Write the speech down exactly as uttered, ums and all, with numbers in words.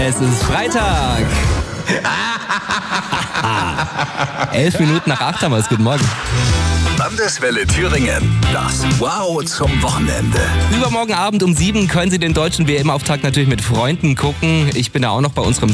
Es ist Freitag. Elf Minuten nach acht haben wir es. Guten Morgen. Landeswelle Thüringen. Das Wow zum Wochenende. Übermorgen Abend um sieben können Sie den deutschen W M-Auftakt natürlich mit Freunden gucken. Ich bin da auch noch bei unserem